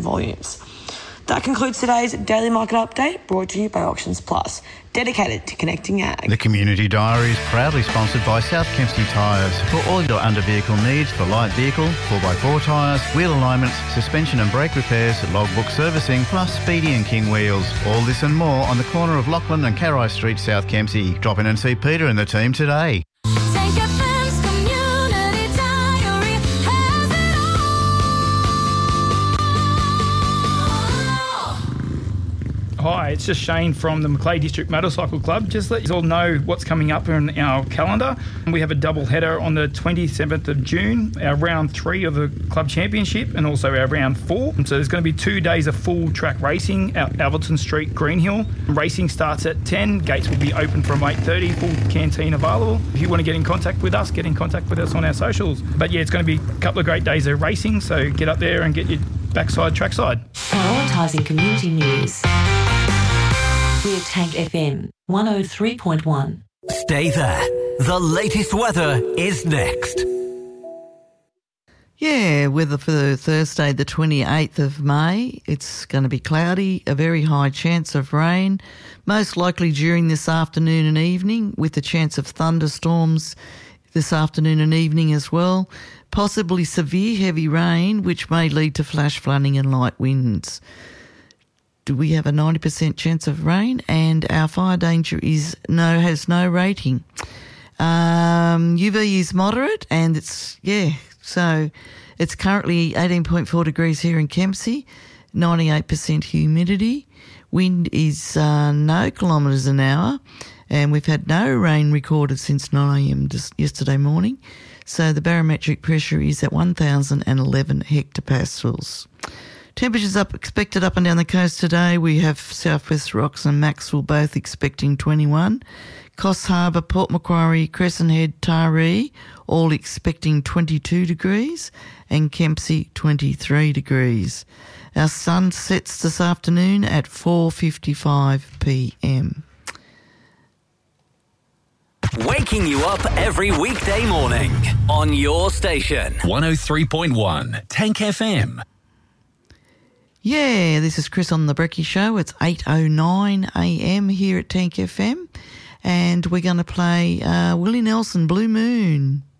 volumes. That concludes today's Daily Market Update, brought to you by Auctions Plus, dedicated to connecting ag. The Community Diary is proudly sponsored by South Kempsey Tyres for all your under-vehicle needs for light vehicle, 4x4 tyres, wheel alignments, suspension and brake repairs, logbook servicing, plus Speedy and King wheels. All this and more on the corner of Lachlan and Carrai Street, South Kempsey. Drop in and see Peter and the team today. Hi, it's just Shane from the Macleay District Motorcycle Club. Just let you all know what's coming up in our calendar. We have a double header on the 27th of June, our round 3 of the club championship, and also our round 4. So there's going to be 2 days of full track racing at Alverton Street, Greenhill. Racing starts at 10. Gates will be open from 8:30. Full canteen available. If you want to get in contact with us, get in contact with us on our socials. But yeah, it's going to be a couple of great days of racing. So get up there and get your backside trackside. Prioritising community news. We're Tank FM 103.1. Stay there. The latest weather is next. Yeah, weather for Thursday the 28th of May. It's going to be cloudy, a very high chance of rain, most likely during this afternoon and evening, with a chance of thunderstorms this afternoon and evening as well. Possibly severe heavy rain, which may lead to flash flooding and light winds. Do we have a 90% chance of rain? And our fire danger has no rating. UV is moderate, and so it's currently 18.4 degrees here in Kempsey, 98% humidity. Wind is no kilometres an hour, and we've had no rain recorded since 9 a.m. just yesterday morning. So the barometric pressure is at 1,011 hectopascals. Temperatures expected up and down the coast today. We have Southwest Rocks and Maxwell both expecting 21. Coffs Harbour, Port Macquarie, Crescent Head, Taree all expecting 22 degrees, and Kempsey 23 degrees. Our sun sets this afternoon at 4:55 p.m. Waking you up every weekday morning on your station. 103.1 Tank FM. Yeah, this is Chris on the Brekkie Show. It's 8:09 a.m. here at Tank FM, and we're going to play Willie Nelson, Blue Moon.